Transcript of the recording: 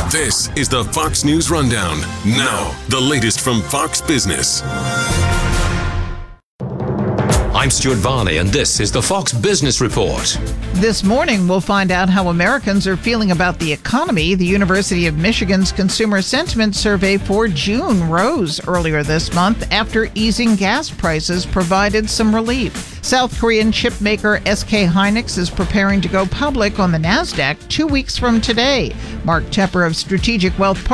This is the Fox News Rundown. Now, the latest from Fox Business. I'm Stuart Varney, and this is the Fox Business Report. This morning, we'll find out how Americans are feeling about the economy. The University of Michigan's Consumer Sentiment Survey for June rose earlier this month after easing gas prices provided some relief. South Korean chip maker SK Hynix is preparing to go public on the NASDAQ 2 weeks from today. Mark Tepper of Strategic Wealth